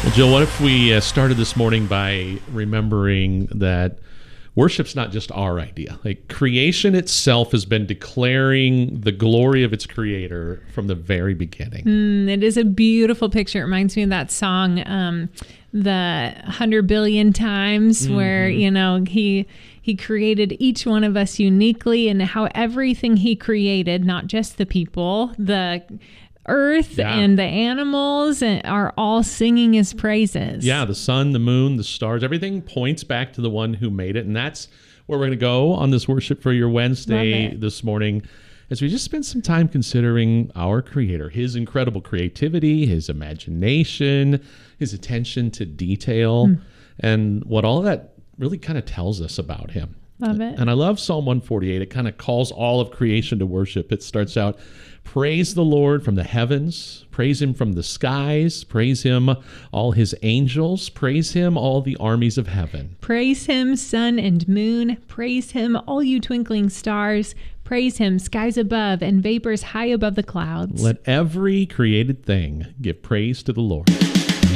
Well, Jill, what if we started this morning by remembering that worship's not just our idea. Like, creation itself has been declaring the glory of its creator from the very beginning. It is a beautiful picture. It reminds me of that song, the 100 billion times, where, he created each one of us uniquely, and how everything he created, not just the people, the earth and the animals, are all singing his praises. Yeah, the sun, the moon, the stars, everything points back to the one who made it. And that's where we're going to go on this Worship for Your Wednesday this morning, as we just spend some time considering our Creator, his incredible creativity, his imagination, his attention to detail, and what all of that really kind of tells us about him. Love it. And I love Psalm 148. It kind of calls all of creation to worship. It starts out, praise the Lord from the heavens, praise him from the skies, praise him all his angels, praise him all the armies of heaven. Praise him, sun and moon, praise him, all you twinkling stars, praise him, skies above and vapors high above the clouds. Let every created thing give praise to the Lord.